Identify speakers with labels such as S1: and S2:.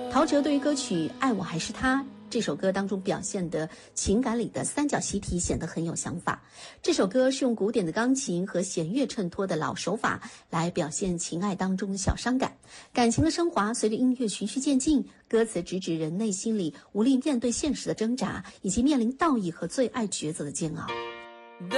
S1: 陶喆对于歌曲《爱我还是他》这首歌当中表现的情感里的三角习题显得很有想法。这首歌是用古典的钢琴和弦乐衬托的老手法来表现情爱当中的小伤感，感情的升华随着音乐循序渐进，歌词直指人内心里无力面对现实的挣扎，以及面临道义和最爱抉择的煎熬。